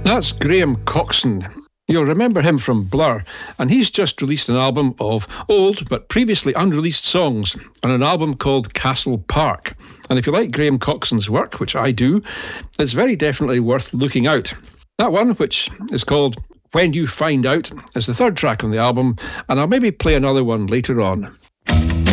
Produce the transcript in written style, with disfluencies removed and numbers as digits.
That's Graham Coxon. You'll remember him from Blur, and he's just released an album of old but previously unreleased songs on an album called Castle Park. And if you like Graham Coxon's work, which I do, it's very definitely worth looking out. That one, which is called When You Find Out, is the third track on the album, and I'll maybe play another one later on.